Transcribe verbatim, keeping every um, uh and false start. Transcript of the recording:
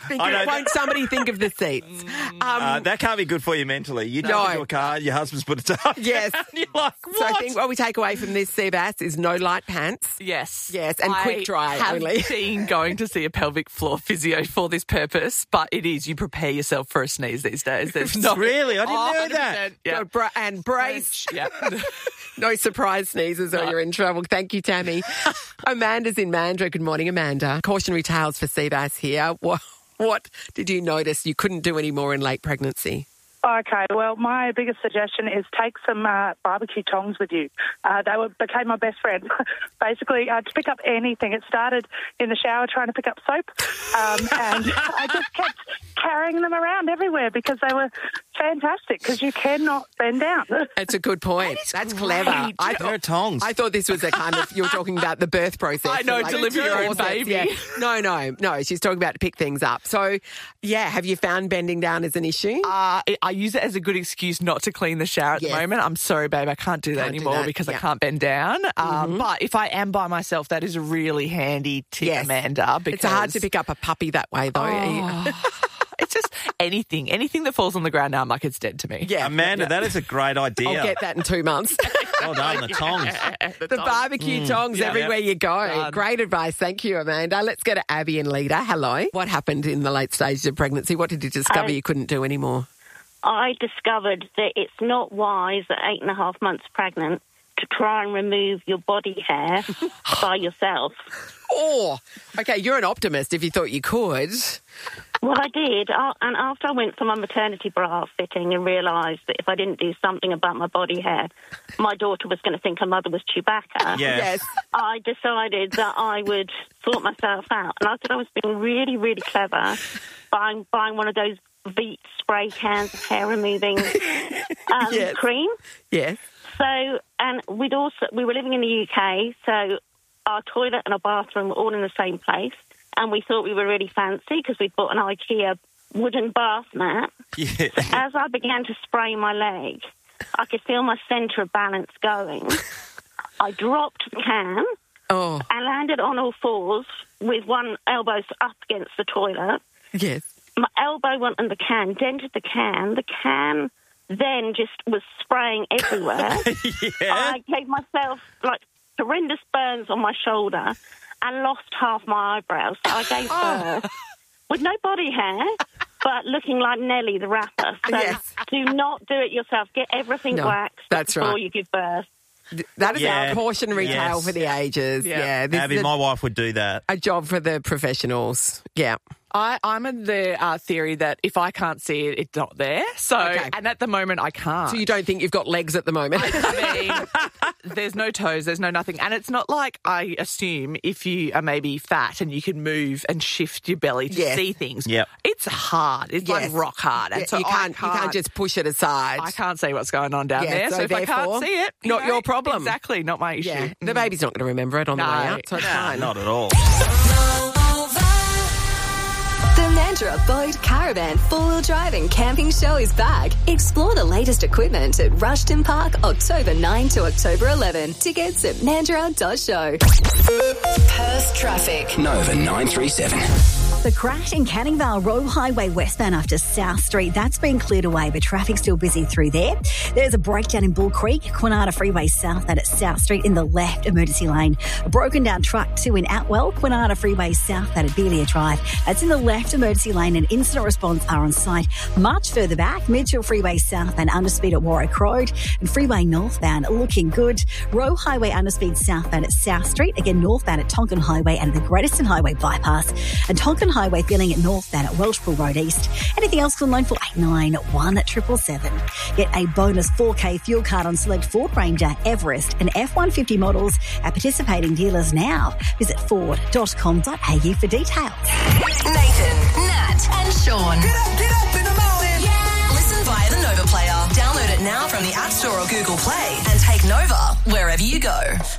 Think I of- know. won't somebody think of the seats? Um, Uh, that can't be good for you mentally. You jump No. into a car, your husband's put it up. Yes. And you're like, what? so I think what we take away from this, Seabass, is no light pants. Yes. Yes, and I quick dry have only. been going to see a pelvic floor physio for this purpose, but it is you prepare yourself for a sneeze these days. There's no Really? I didn't Oh, know one hundred percent. that. Yeah. Go bra- and brace. Yeah. No surprise sneezes or you're in trouble. Thank you, Tammy. Amanda's in Mandurah. Good morning, Amanda. Cautionary tales for Seabass here. What, what did you notice you couldn't do anymore in late pregnancy? Okay, well, my biggest suggestion is take some uh, barbecue tongs with you. Uh, they were, became my best friend. Basically, uh, to pick up anything. It started in the shower trying to pick up soap, um, and I just kept carrying them around everywhere because they were fantastic because you cannot bend down. That's a good point. That's clever. I There are tongs. I thought this was a kind of, you were talking about the birth process. I know, Like, deliver your own corsets, baby. yeah. No, no, no. She's talking about to pick things up. So, yeah, have you found bending down as an issue? Uh, it- I use it as a good excuse not to clean the shower at Yes. the moment. I'm sorry, babe, I can't do that Can't do anymore that, because yeah. I can't bend down. Um, But if I am by myself, that is a really handy tip, Yes. Amanda. Because It's hard to pick up a puppy that way, though. Oh. It's just anything, anything that falls on the ground now, I'm like, it's dead to me. Yeah, Amanda, yeah. that is a great idea. I'll get that in two months. Well done, the tongs. The barbecue tongs Yeah. everywhere you go. Done. Great advice. Thank you, Amanda. Let's go to Abby and Lida. Hello. What happened in the late stages of pregnancy? What did you discover Um, you couldn't do anymore? I discovered that it's not wise at eight and a half months pregnant to try and remove your body hair by yourself. Oh, okay, you're an optimist if you thought you could. Well, I did, uh, and after I went for my maternity bra fitting and realised that if I didn't do something about my body hair, my daughter was going to think her mother was Chewbacca. Yeah. Yes. I decided that I would sort myself out, and I thought I was being really, really clever, buying buying one of those Veet spray cans of hair removing um, Yes. cream. Yes. So, and we'd also we were living in the U K, so our toilet and our bathroom were all in the same place, and we thought we were really fancy because we'd bought an IKEA wooden bath mat. Yeah. As I began to spray my leg, I could feel my centre of balance going. I dropped the can Oh, and landed on all fours with one elbow up against the toilet. yes. My elbow went in the can, dented the can. The can then just was spraying everywhere. Yeah. I gave myself like horrendous burns on my shoulder and lost half my eyebrows. So I gave birth with no body hair, but looking like Nelly the rapper. So Yes. do not do it yourself. Get everything No, waxed that's before right. you give birth. That is Yeah. our cautionary Yes. tale for the ages. Yeah. Yeah. This Abby, is a, my wife would do that. a job for the professionals. Yeah. I, I'm in the uh, theory that if I can't see it, it's not there. So, Okay. and at the moment, I can't. So you don't think you've got legs at the moment? I mean, there's no toes, there's no nothing. And it's not like I assume if you are maybe fat and you can move and shift your belly to Yes. see things. Yep. It's hard. It's Yes. like rock hard. And Yeah, so you, I can't, you can't can't just push it aside. I can't see what's going on down Yeah, there. so So, if I therefore, can't see it, you not know, your problem. Exactly, not my issue. Yeah. The baby's not going to remember it on the No. way out, so it's No. fine. Not at all. The Mandurah Boat Caravan four-wheel drive and camping show is back. Explore the latest equipment at Rushton Park, October ninth to October eleventh. Tickets at mandurah dot show. Perth traffic. Nova nine three seven. The crash in Canning Vale Royal Highway westbound after South Street, that's been cleared away, but traffic's still busy through there. There's a breakdown in Bull Creek, Quinata Freeway south at South Street in the left emergency lane. A broken down truck too in Atwell, Quinata Freeway south at Abelia Drive. That's in the left emergency lane and incident response are on site. Much further back, Mitchell Freeway south and underspeed at Warwick Road and Freeway northbound looking good. Royal Highway underspeed southbound at South Street, again northbound at Tonkin Highway and the Greateston Highway bypass and Tonkin Highway feeling at northbound at Welshpool Road East. Anything else on loan for eight nine one seven seven. Get a bonus four K fuel card on select Ford Ranger, Everest and F one fifty models at participating dealers now. Visit ford dot com dot a u for details. Nathan, Nat and Sean. Get up, get up in the morning. Yeah. Listen via the Nova player. Download it now from the App Store or Google Play and take Nova wherever you go.